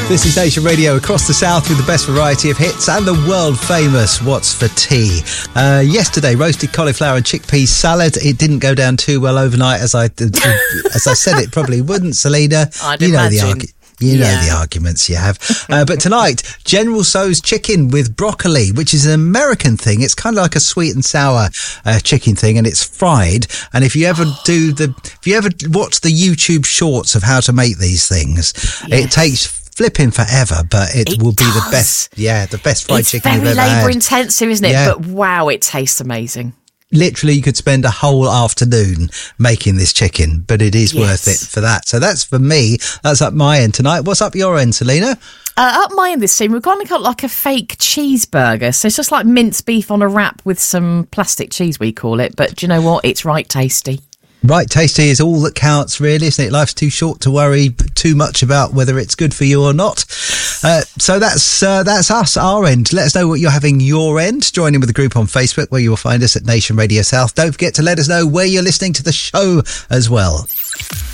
This is Nation Radio across the South with the best variety of hits and the world famous What's for Tea. Yesterday, roasted cauliflower and chickpea salad. It didn't go down too well overnight, as I said it probably wouldn't, Selena. I'd imagine. You know the arguments you have. But tonight, General Tso's chicken with broccoli, which is an American thing. It's kind of like a sweet and sour chicken thing, and it's fried. And if you ever watch the YouTube shorts of how to make these things, it takes flipping forever, but it will be the best. Yeah, the best fried chicken you've ever had. It's very labour intensive, isn't it? Yeah. But wow, it tastes amazing. Literally, you could spend a whole afternoon making this chicken, but it is worth it for that. So that's for me. That's up my end tonight. What's up your end, Selena? Up my end this scene, we've kind of got like a fake cheeseburger. So it's just like minced beef on a wrap with some plastic cheese, we call it. But do you know what? It's right tasty. Right, tasty is all that counts, really, isn't it? Life's too short to worry too much about whether it's good for you or not. So that's us, our end. Let us know what you're having your end. Join in with the group on Facebook, where you will find us at Nation Radio South. Don't forget to let us know where you're listening to the show as well.